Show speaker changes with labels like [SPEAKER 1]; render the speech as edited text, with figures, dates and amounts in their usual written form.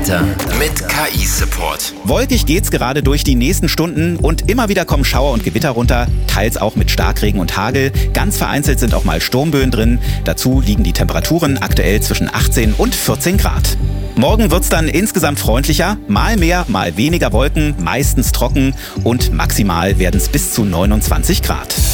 [SPEAKER 1] Wetter mit KI-Support.
[SPEAKER 2] Wolkig geht's gerade durch die nächsten Stunden und immer wieder kommen Schauer und Gewitter runter, teils auch mit Starkregen und Hagel. Ganz vereinzelt sind auch mal Sturmböen drin. Dazu liegen die Temperaturen aktuell zwischen 18 und 14 Grad. Morgen wird's dann insgesamt freundlicher, mal mehr, mal weniger Wolken, meistens trocken und maximal werden's bis zu 29 Grad.